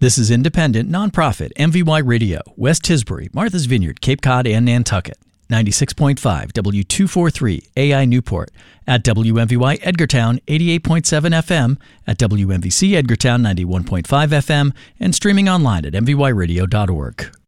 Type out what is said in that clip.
This is independent, nonprofit MVY Radio, West Tisbury, Martha's Vineyard, Cape Cod, and Nantucket. 96.5 W243 AI Newport, at WMVY Edgartown 88.7 FM, at WMVC Edgartown 91.5 FM, and streaming online at mvyradio.org.